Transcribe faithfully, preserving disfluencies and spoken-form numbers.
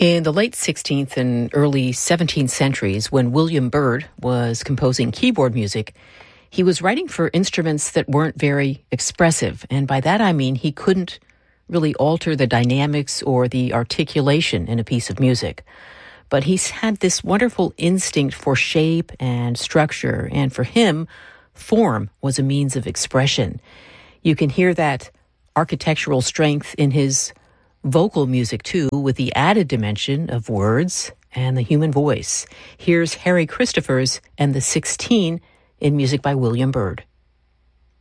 In the late sixteenth and early seventeenth centuries, when William Byrd was composing keyboard music, he was writing for instruments that weren't very expressive. And by that I mean he couldn't really alter the dynamics or the articulation in a piece of music. But he's had this wonderful instinct for shape and structure, and for him, form was a means of expression. You can hear that architectural strength in his vocal music, too, with the added dimension of words and the human voice. Here's Harry Christophers and the sixteen in music by William Byrd.